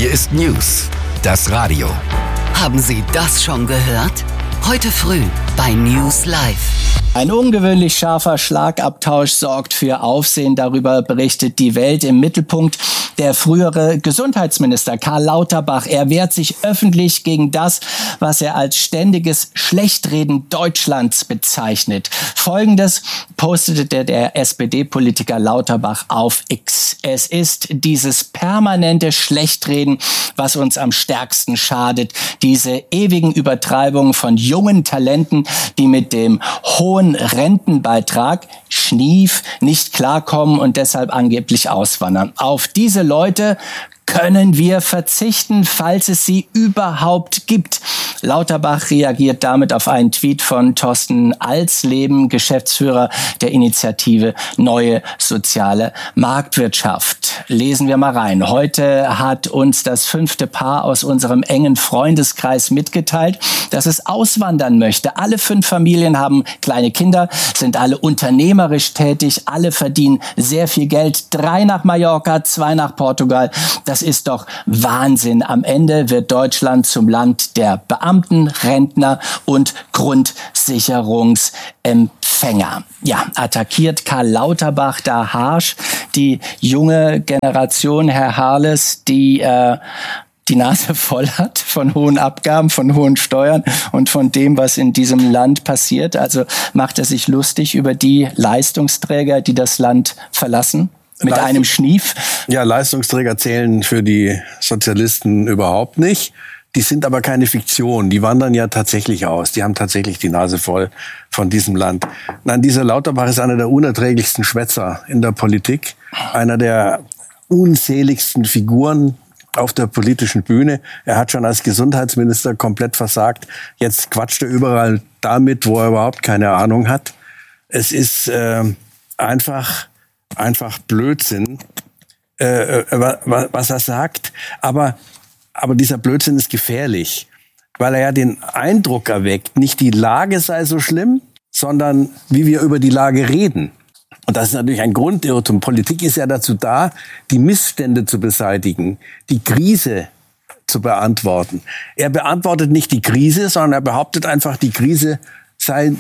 Hier ist News, das Radio. Haben Sie das schon gehört? Heute früh bei News Live. Ein ungewöhnlich scharfer Schlagabtausch sorgt für Aufsehen. Darüber berichtet die Welt. Im Mittelpunkt der frühere Gesundheitsminister Karl Lauterbach. Er wehrt sich öffentlich gegen das, was er als ständiges Schlechtreden Deutschlands bezeichnet. Folgendes postete der SPD-Politiker Lauterbach auf X. Es ist dieses permanente Schlechtreden, was uns am stärksten schadet. Diese ewigen Übertreibungen von jungen Talenten, die mit dem hohen Rentenbeitrag, Schnief, nicht klarkommen und deshalb angeblich auswandern. Auf diese Leute können wir verzichten, falls es sie überhaupt gibt. Lauterbach reagiert damit auf einen Tweet von Thorsten Alsleben, Geschäftsführer der Initiative Neue Soziale Marktwirtschaft. Lesen wir mal rein. Heute hat uns das 5. Paar aus unserem engen Freundeskreis mitgeteilt, dass es auswandern möchte. Alle 5 Familien haben kleine Kinder, sind alle unternehmerisch tätig, alle verdienen sehr viel Geld. 3 nach Mallorca, 2 nach Portugal. Das ist doch Wahnsinn. Am Ende wird Deutschland zum Land der Beamten, Rentner und Grundsicherungsempfänger. Ja, attackiert Karl Lauterbach da harsch die junge Generation, Herr Harles, die die Nase voll hat von hohen Abgaben, von hohen Steuern und von dem, was in diesem Land passiert. Also macht er sich lustig über die Leistungsträger, die das Land verlassen? Mit einem Schnief? Ja, Leistungsträger zählen für die Sozialisten überhaupt nicht. Die sind aber keine Fiktion. Die wandern ja tatsächlich aus. Die haben tatsächlich die Nase voll von diesem Land. Nein, dieser Lauterbach ist einer der unerträglichsten Schwätzer in der Politik. Einer der unzähligsten Figuren auf der politischen Bühne. Er hat schon als Gesundheitsminister komplett versagt. Jetzt quatscht er überall damit, wo er überhaupt keine Ahnung hat. Es ist einfach Blödsinn, was er sagt. Aber dieser Blödsinn ist gefährlich, weil er ja den Eindruck erweckt, nicht die Lage sei so schlimm, sondern wie wir über die Lage reden. Und das ist natürlich ein Grundirrtum. Politik ist ja dazu da, die Missstände zu beseitigen, die Krise zu beantworten. Er beantwortet nicht die Krise, sondern er behauptet einfach, die Krise sei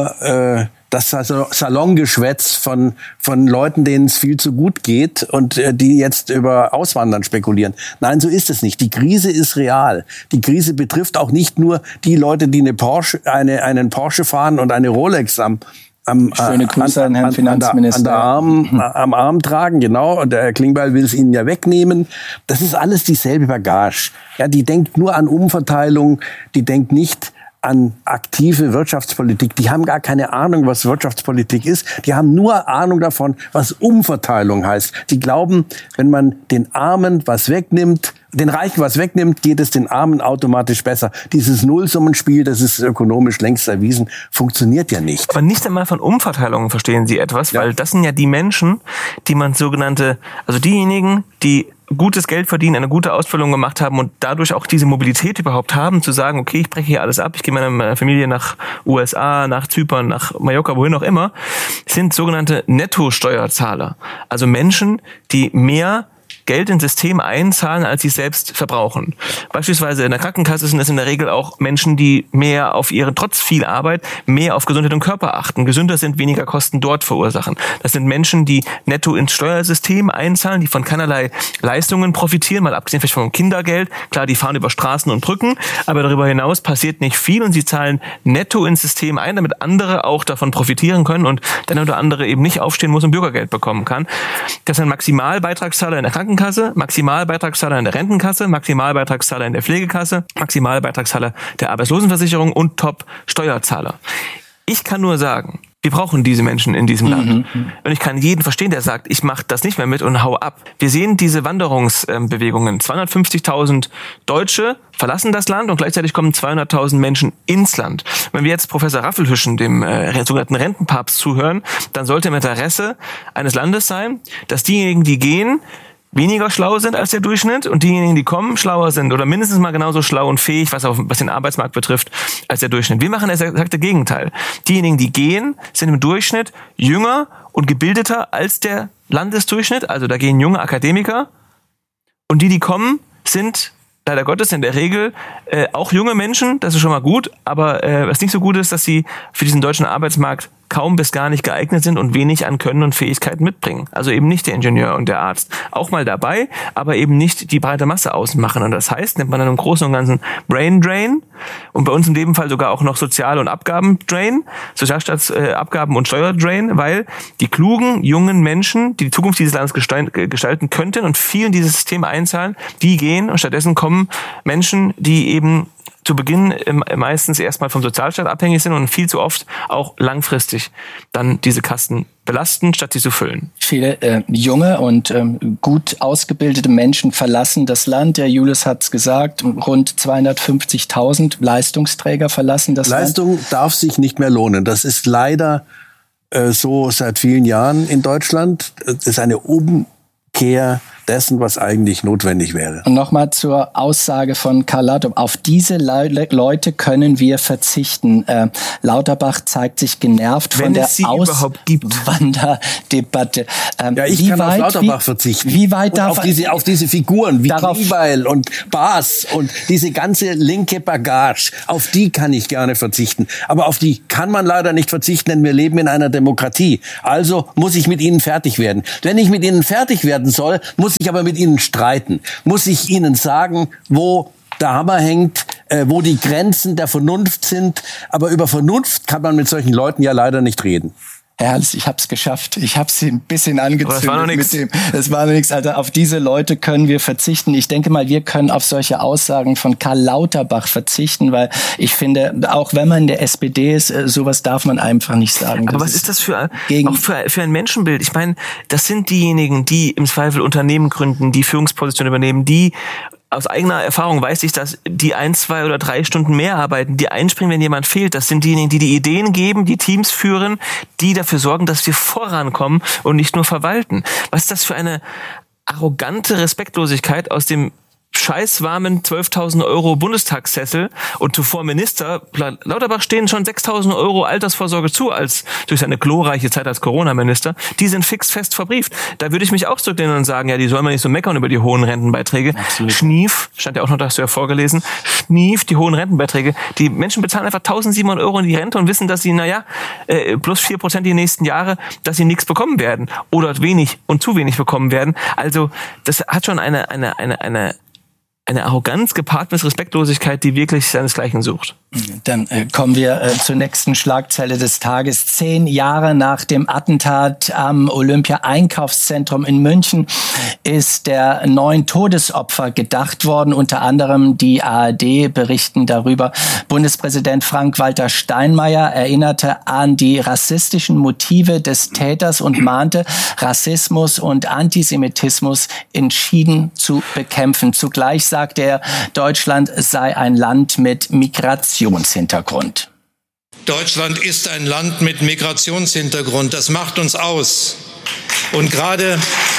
nur das Salongeschwätz von Leuten, denen es viel zu gut geht und die jetzt über Auswandern spekulieren. Nein, so ist es nicht. Die Krise ist real. Die Krise betrifft auch nicht nur die Leute, die einen Porsche fahren und eine Rolex am Schöne Grüße an Herrn Finanzminister. Am Arm tragen, genau. Und der Herr Klingbeil will es ihnen ja wegnehmen. Das ist alles dieselbe Bagage. Ja, die denkt nur an Umverteilung, die denkt nicht an aktive Wirtschaftspolitik. Die haben gar keine Ahnung, was Wirtschaftspolitik ist. Die haben nur Ahnung davon, was Umverteilung heißt. Die glauben, wenn man den Armen was wegnimmt, den Reichen was wegnimmt, geht es den Armen automatisch besser. Dieses Nullsummenspiel, das ist ökonomisch längst erwiesen, funktioniert ja nicht. Aber nicht einmal von Umverteilungen verstehen Sie etwas, Ja. Weil das sind ja die Menschen, die man also diejenigen, die gutes Geld verdienen, eine gute Ausbildung gemacht haben und dadurch auch diese Mobilität überhaupt haben, zu sagen, okay, ich breche hier alles ab, ich gehe meiner Familie nach USA, nach Zypern, nach Mallorca, wohin auch immer, sind sogenannte Nettosteuerzahler. Also Menschen, die mehr Geld ins System einzahlen, als sie selbst verbrauchen. Beispielsweise in der Krankenkasse sind es in der Regel auch Menschen, die mehr trotz viel Arbeit, mehr auf Gesundheit und Körper achten, gesünder sind, weniger Kosten dort verursachen. Das sind Menschen, die netto ins Steuersystem einzahlen, die von keinerlei Leistungen profitieren, mal abgesehen vielleicht vom Kindergeld. Klar, die fahren über Straßen und Brücken, aber darüber hinaus passiert nicht viel und sie zahlen netto ins System ein, damit andere auch davon profitieren können und der eine oder andere eben nicht aufstehen muss und Bürgergeld bekommen kann. Das sind Maximalbeitragszahler in der Krankenkasse, Maximalbeitragszahler in der Rentenkasse, Maximalbeitragszahler in der Pflegekasse, Maximalbeitragszahler der Arbeitslosenversicherung und Top-Steuerzahler. Ich kann nur sagen, wir brauchen diese Menschen in diesem Land. Und ich kann jeden verstehen, der sagt, ich mache das nicht mehr mit und hau ab. Wir sehen diese Wanderungsbewegungen. 250.000 Deutsche verlassen das Land und gleichzeitig kommen 200.000 Menschen ins Land. Wenn wir jetzt Professor Raffelhüschen, dem sogenannten Rentenpapst, zuhören, dann sollte im Interesse eines Landes sein, dass diejenigen, die gehen, weniger schlau sind als der Durchschnitt und diejenigen, die kommen, schlauer sind oder mindestens mal genauso schlau und fähig, was den Arbeitsmarkt betrifft, als der Durchschnitt. Wir machen das exakte Gegenteil. Diejenigen, die gehen, sind im Durchschnitt jünger und gebildeter als der Landesdurchschnitt. Also da gehen junge Akademiker und die kommen, sind leider Gottes in der Regel auch junge Menschen, das ist schon mal gut, aber was nicht so gut ist, dass sie für diesen deutschen Arbeitsmarkt kaum bis gar nicht geeignet sind und wenig an Können und Fähigkeiten mitbringen. Also eben nicht der Ingenieur und der Arzt. Auch mal dabei, aber eben nicht die breite Masse ausmachen. Und das heißt, nennt man dann im Großen und Ganzen Brain Drain und bei uns in dem Fall sogar auch noch Sozial- und Abgaben-Drain, Sozialstaatsabgaben- und Steuerdrain, weil die klugen, jungen Menschen, die die Zukunft dieses Landes gestalten könnten und viel in dieses System einzahlen, die gehen und stattdessen kommen Menschen, die eben zu Beginn meistens erstmal vom Sozialstaat abhängig sind und viel zu oft auch langfristig dann diese Kasten belasten, statt sie zu füllen. Viele junge und gut ausgebildete Menschen verlassen das Land. Der Julius hat es gesagt, rund 250.000 Leistungsträger verlassen das Land. Leistung darf sich nicht mehr lohnen. Das ist leider so seit vielen Jahren in Deutschland. Es ist eine Umkehr dessen, was eigentlich notwendig wäre. Und nochmal zur Aussage von Karl Lauterbach. Auf diese Leute können wir verzichten. Lauterbach zeigt sich genervt von der Auswanderdebatte. Ja, ich kann auf Lauterbach verzichten. Wie weit darf auf diese Figuren wie Klieweil und Baas und diese ganze linke Bagage, auf die kann ich gerne verzichten. Aber auf die kann man leider nicht verzichten, denn wir leben in einer Demokratie. Also muss ich mit ihnen fertig werden. Wenn ich mit ihnen fertig werden soll, muss ich aber mit ihnen streiten, muss ich ihnen sagen, wo der Hammer hängt, wo die Grenzen der Vernunft sind. Aber über Vernunft kann man mit solchen Leuten ja leider nicht reden. Herr Harles, ich hab's geschafft. Ich hab's ein bisschen angezündet. Das war noch nichts. Das war noch nichts. Also auf diese Leute können wir verzichten. Ich denke mal, wir können auf solche Aussagen von Karl Lauterbach verzichten, weil ich finde, auch wenn man in der SPD ist, sowas darf man einfach nicht sagen. Aber was ist das für ein Menschenbild? Ich meine, das sind diejenigen, die im Zweifel Unternehmen gründen, die Führungspositionen übernehmen, die aus eigener Erfahrung weiß ich, dass die 1, 2 oder 3 Stunden mehr arbeiten, die einspringen, wenn jemand fehlt. Das sind diejenigen, die die Ideen geben, die Teams führen, die dafür sorgen, dass wir vorankommen und nicht nur verwalten. Was ist das für eine arrogante Respektlosigkeit aus dem scheißwarmen 12.000 € Bundestagssessel und zuvor Minister. Lauterbach stehen schon 6.000 € Altersvorsorge zu, als durch seine glorreiche Zeit als Corona-Minister. Die sind fix fest verbrieft. Da würde ich mich auch zurücklehnen und sagen, ja, die sollen mal nicht so meckern über die hohen Rentenbeiträge. Absolut. Schnief, stand ja auch noch, das hast du ja vorgelesen, Schnief, die hohen Rentenbeiträge. Die Menschen bezahlen einfach 1.700 € in die Rente und wissen, dass sie, plus 4% die nächsten Jahre, dass sie nichts bekommen werden oder wenig und zu wenig bekommen werden. Also, das hat schon eine Arroganz gepaart mit Respektlosigkeit, die wirklich seinesgleichen sucht. Dann kommen wir zur nächsten Schlagzeile des Tages. 10 Jahre nach dem Attentat am Olympia-Einkaufszentrum in München ist der 9 Todesopfer gedacht worden. Unter anderem die ARD berichten darüber. Bundespräsident Frank-Walter Steinmeier erinnerte an die rassistischen Motive des Täters und mahnte, Rassismus und Antisemitismus entschieden zu bekämpfen. Zugleich sagte er, Deutschland sei ein Land mit Migrationshintergrund. Deutschland ist ein Land mit Migrationshintergrund. Das macht uns aus. Und gerade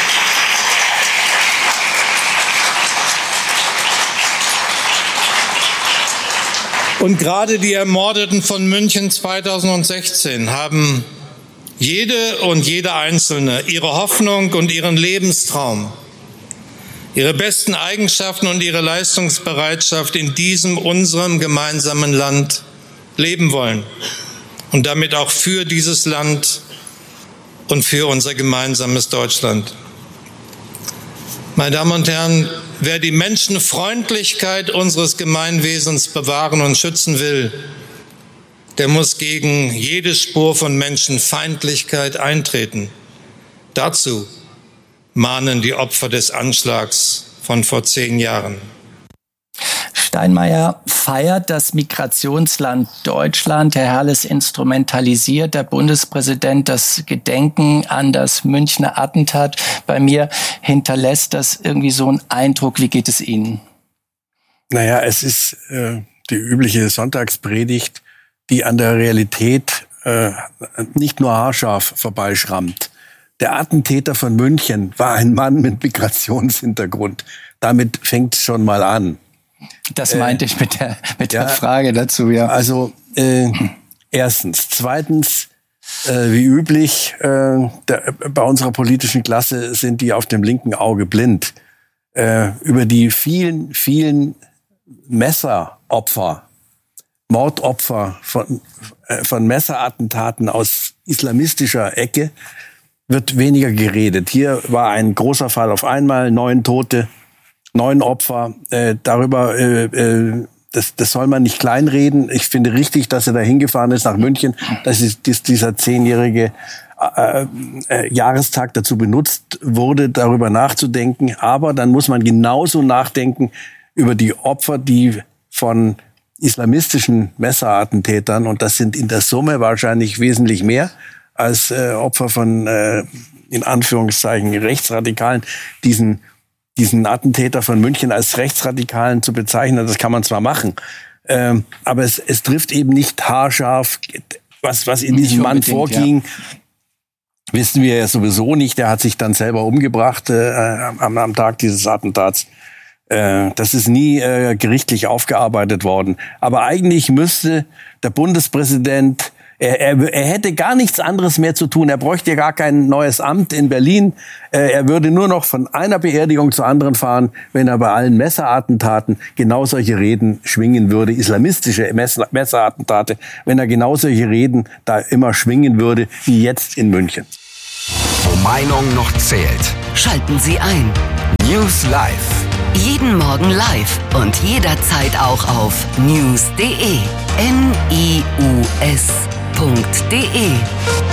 die Ermordeten von München 2016 haben jede und jeder Einzelne ihre Hoffnung und ihren Lebenstraum, ihre besten Eigenschaften und ihre Leistungsbereitschaft in diesem, unserem gemeinsamen Land leben wollen und damit auch für dieses Land und für unser gemeinsames Deutschland. Meine Damen und Herren, wer die Menschenfreundlichkeit unseres Gemeinwesens bewahren und schützen will, der muss gegen jede Spur von Menschenfeindlichkeit eintreten. Dazu mahnen die Opfer des Anschlags von vor 10 Jahren. Steinmeier feiert das Migrationsland Deutschland. Herr Harles, instrumentalisiert der Bundespräsident das Gedenken an das Münchner Attentat. Bei mir hinterlässt das irgendwie so einen Eindruck. Wie geht es Ihnen? Naja, es ist die übliche Sonntagspredigt, die an der Realität nicht nur haarscharf vorbeischrammt. Der Attentäter von München war ein Mann mit Migrationshintergrund. Damit fängt es schon mal an. Das meinte ich mit der Frage dazu, ja. Also erstens. Zweitens, wie üblich, bei unserer politischen Klasse sind die auf dem linken Auge blind. über die vielen, vielen Messeropfer, Mordopfer von Messerattentaten aus islamistischer Ecke wird weniger geredet. Hier war ein großer Fall auf einmal, 9 Tote, 9 Opfer. Das soll man nicht kleinreden. Ich finde richtig, dass er da hingefahren ist nach München, dass dieser 10-jährige Jahrestag dazu benutzt wurde, darüber nachzudenken. Aber dann muss man genauso nachdenken über die Opfer, die von islamistischen Messerattentätern, und das sind in der Summe wahrscheinlich wesentlich mehr als Opfer von, in Anführungszeichen, Rechtsradikalen, diesen Attentäter von München als Rechtsradikalen zu bezeichnen. Das kann man zwar machen, aber es trifft eben nicht haarscharf, was in diesem Mann vorging. Ja. Wissen wir ja sowieso nicht. Der hat sich dann selber umgebracht am Tag dieses Attentats. Das ist nie gerichtlich aufgearbeitet worden. Aber eigentlich müsste der Bundespräsident, er hätte gar nichts anderes mehr zu tun. Er bräuchte ja gar kein neues Amt in Berlin. Er würde nur noch von einer Beerdigung zur anderen fahren, wenn er bei allen Messerattentaten genau solche Reden schwingen würde, islamistische Messerattentate, wenn er genau solche Reden da immer schwingen würde, wie jetzt in München. Wo Meinung noch zählt. Schalten Sie ein. News Live. Jeden Morgen live und jederzeit auch auf news.de. NIUS.de